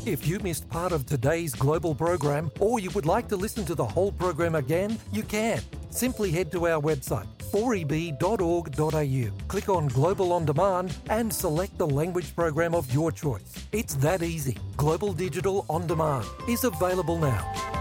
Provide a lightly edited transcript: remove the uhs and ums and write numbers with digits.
If you missed part of today's global program, or you would like to listen to the whole program again, you can. Simply head to our website, 4eb.org.au. Click on Global On Demand and select the language program of your choice. It's that easy. Global Digital On Demand is available now.